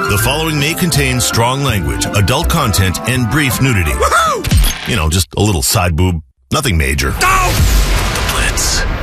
The following may contain strong language, adult content, and brief nudity. Woohoo! You know, just a little side boob. Nothing major. Go! The Blitz.